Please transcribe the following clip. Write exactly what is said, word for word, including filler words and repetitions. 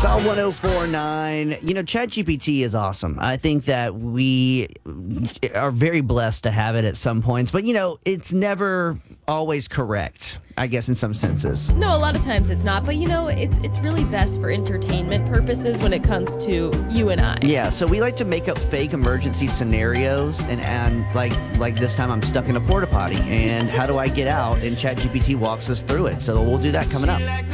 Psalm one oh four point nine. You know, ChatGPT is awesome. I think that we are very blessed to have it at some points, but you know, it's never always correct, I guess, in some senses. No, a lot of times it's not, but you know, it's it's really best for entertainment purposes when it comes to you and I. Yeah, so we like to make up fake emergency scenarios, and, and like like this time I'm stuck in a porta potty, and how do I get out? And ChatGPT walks us through it. So we'll do that coming up.